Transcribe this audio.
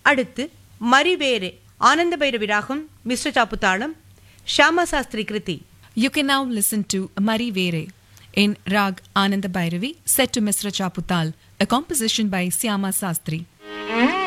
அடுத்து மரிவேரே ஆனந்த பைரவி ராகம் மிஸ்ர சாப்பு தாளம் ஷியாமா சாஸ்திரி கிருதி. You can now listen to Mari Vere in Rag Ananda Bhairavi set to Misra Chaputal, a composition by Syama Sastri.